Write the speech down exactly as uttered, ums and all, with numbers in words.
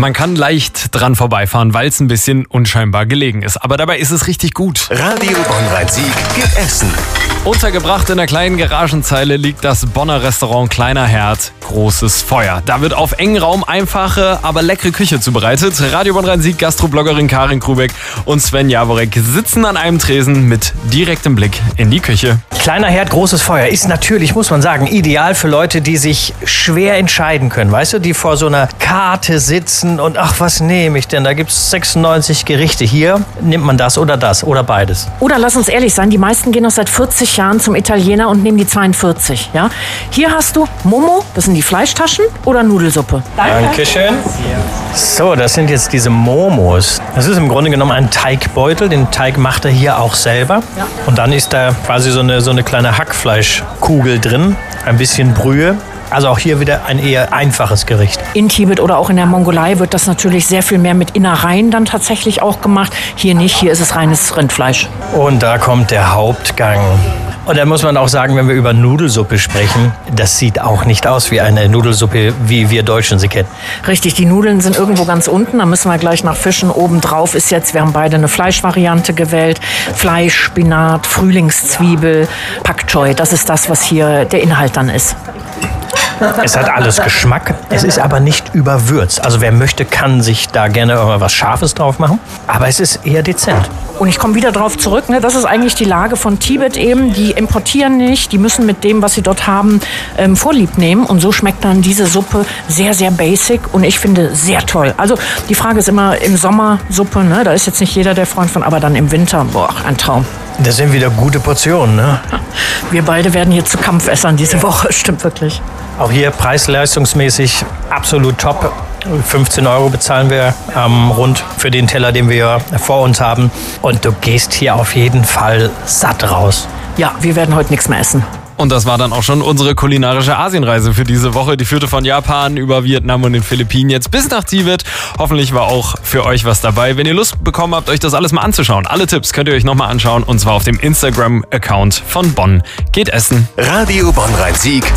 Man kann leicht dran vorbeifahren, weil es ein bisschen unscheinbar gelegen ist. Aber dabei ist es richtig gut. Radio Bonn-Rhein-Sieg geht essen. Untergebracht in der kleinen Garagenzeile liegt das Bonner Restaurant Kleiner Herd, großes Feuer. Da wird auf engem Raum einfache, aber leckere Küche zubereitet. Radio Bonn-Rhein-Sieg Gastrobloggerin Karin Krubeck und Sven Jaworek sitzen an einem Tresen mit direktem Blick in die Küche. Kleiner Herd, großes Feuer ist natürlich, muss man sagen, ideal für Leute, die sich schwer entscheiden können. Weißt du, die vor so einer Karte sitzen und ach, was nehme ich denn? Da gibt es sechsundneunzig Gerichte. Hier nimmt man das oder das oder beides. Oder lass uns ehrlich sein, die meisten gehen noch seit vierzig Jahren zum Italiener und nehmen die zweiundvierzig. Ja? Hier hast du Momo, das sind die Fleischtaschen, oder Nudelsuppe. Dankeschön. So, das sind jetzt diese Momos. Das ist im Grunde genommen ein Teigbeutel. Den Teig macht er hier auch selber. Ja. Und dann ist da quasi so eine, so eine kleine Hackfleischkugel drin. Ein bisschen Brühe. Also auch hier wieder ein eher einfaches Gericht. In Tibet oder auch in der Mongolei wird das natürlich sehr viel mehr mit Innereien dann tatsächlich auch gemacht. Hier nicht, hier ist es reines Rindfleisch. Und da kommt der Hauptgang. Und da muss man auch sagen, wenn wir über Nudelsuppe sprechen, das sieht auch nicht aus wie eine Nudelsuppe, wie wir Deutschen sie kennen. Richtig, die Nudeln sind irgendwo ganz unten, da müssen wir gleich nach Fischen. Obendrauf ist jetzt, wir haben beide eine Fleischvariante gewählt. Fleisch, Spinat, Frühlingszwiebel, Pak Choi, das ist das, was hier der Inhalt dann ist. Es hat alles Geschmack, es ist aber nicht überwürzt. Also wer möchte, kann sich da gerne was Scharfes drauf machen. Aber es ist eher dezent. Und ich komme wieder drauf zurück, ne? Das ist eigentlich die Lage von Tibet eben. Die importieren nicht, die müssen mit dem, was sie dort haben, ähm, Vorlieb nehmen. Und so schmeckt dann diese Suppe sehr, sehr basic und ich finde sehr toll. Also die Frage ist immer im Sommer Suppe, ne? Da ist jetzt nicht jeder der Freund von, aber dann im Winter, boah, ein Traum. Das sind wieder gute Portionen, ne? Wir beide werden hier zu Kampfessern diese Woche, stimmt wirklich. Auch hier preis-leistungsmäßig absolut top. fünfzehn Euro bezahlen wir ähm, rund für den Teller, den wir vor uns haben. Und du gehst hier auf jeden Fall satt raus. Ja, wir werden heute nichts mehr essen. Und das war dann auch schon unsere kulinarische Asienreise für diese Woche. Die führte von Japan über Vietnam und den Philippinen jetzt bis nach Tibet. Hoffentlich war auch für euch was dabei. Wenn ihr Lust bekommen habt, euch das alles mal anzuschauen, alle Tipps könnt ihr euch nochmal anschauen. Und zwar auf dem Instagram-Account von Bonn geht essen. Radio Bonn-Rhein-Sieg